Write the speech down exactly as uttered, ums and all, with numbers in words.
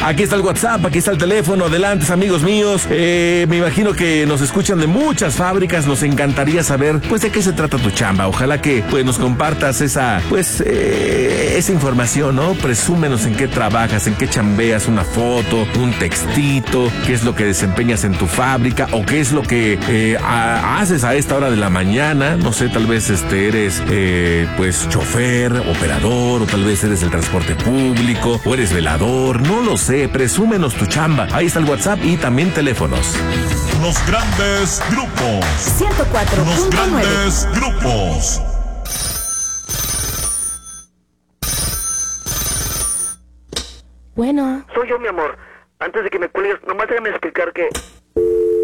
Aquí está el WhatsApp, aquí está el teléfono. Adelante, amigos míos. Eh, me imagino que nos escuchan de muchas fábricas. Nos encantaría saber, pues, de qué se trata tu chamba. Ojalá que, pues, nos compartas esa, pues, eh, esa información, ¿no? Presúmenos en qué trabajas, en qué chambeas, una foto, un textito, qué es lo que desempeñas en tu fábrica o qué es lo que eh, a, haces a esta hora de la mañana. No sé, tal vez este eres, eh, pues, chofer, operador, o tal vez eres del transporte público, o eres velador, no lo sé. Presúmenos tu chamba. Ahí está el WhatsApp y también teléfonos. Los grandes grupos. ciento cuatro punto nueve. Los grandes grupos. Bueno. Soy yo, mi amor. Antes de que me cuelgues, nomás déjame explicar que